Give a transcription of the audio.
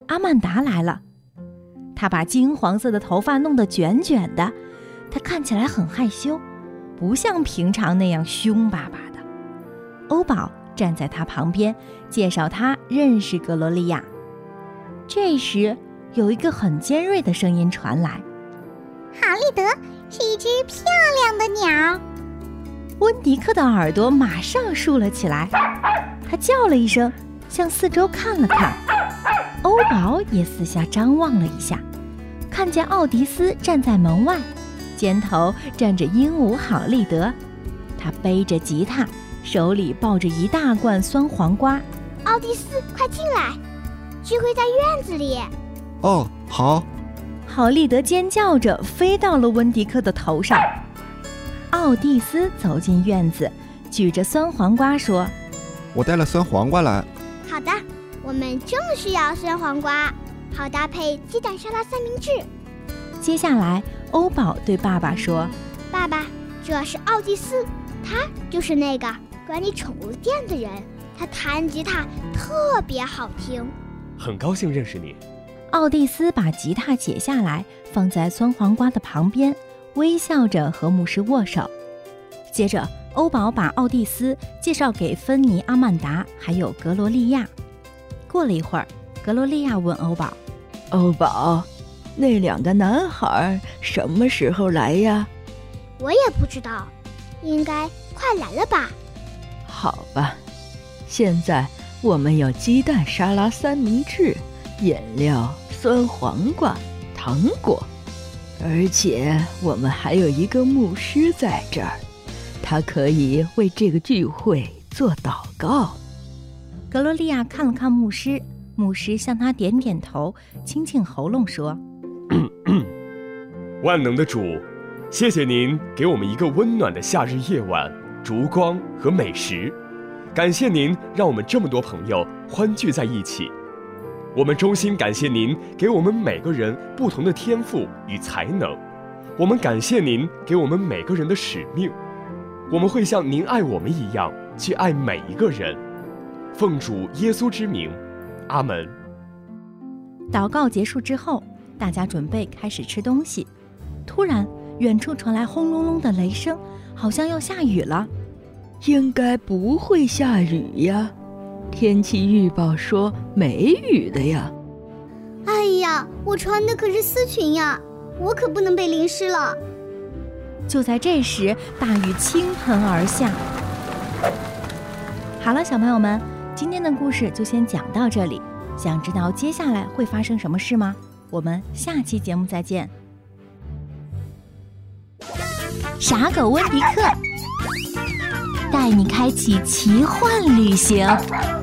阿曼达来了。她把金黄色的头发弄得卷卷的，她看起来很害羞，不像平常那样凶巴巴的。欧宝站在她旁边，介绍她认识格罗利亚。这时，有一个很尖锐的声音传来： 好利德是一只漂亮的鸟。 温迪克的耳朵马上竖了起来，他叫了一声，向四周看了看。欧宝也四下张望了一下，看见奥迪斯站在门外，肩头站着鹦鹉好利德，他背着吉他，手里抱着一大罐酸黄瓜。 奥迪斯，快进来，聚会在院子里。 哦，好。 好利德尖叫着飞到了温迪克的头上。奥蒂斯走进院子，举着酸黄瓜说： 我带了酸黄瓜来。 好的，我们正需要酸黄瓜，好搭配鸡蛋沙拉三明治。 接下来欧宝对爸爸说： 爸爸，这是奥蒂斯，他就是那个管理宠物店的人，他弹吉他特别好听。 很高兴认识你。 奥蒂斯把吉他解下来，放在酸黄瓜的旁边，微笑着和牧师握手。接着欧宝把奥蒂斯介绍给芬妮、阿曼达还有格罗利亚。过了一会儿，格罗利亚问欧宝： 欧宝，那两个男孩什么时候来呀？ 我也不知道，应该快来了吧。 好吧，现在我们有鸡蛋沙拉三明治、饮料、酸黄瓜、糖果，而且我们还有一个牧师在这儿，他可以为这个聚会做祷告。 格罗利亚看了看牧师，牧师向他点点头，清清喉咙说： 万能的主，谢谢您给我们一个温暖的夏日夜晚，烛光和美食。感谢您让我们这么多朋友欢聚在一起。我们衷心感谢您给我们每个人不同的天赋与才能，我们感谢您给我们每个人的使命，我们会像您爱我们一样去爱每一个人。奉主耶稣之名，阿门。 祷告结束之后，大家准备开始吃东西。突然，远处传来轰隆隆的雷声，好像要下雨了。 应该不会下雨呀，天气预报说没雨的呀。 哎呀，我穿的可是丝裙呀，我可不能被淋湿了。 就在这时，大雨倾盆而下。好了，小朋友们，今天的故事就先讲到这里。想知道接下来会发生什么事吗？我们下期节目再见。傻狗温迪克带你开启奇幻旅行。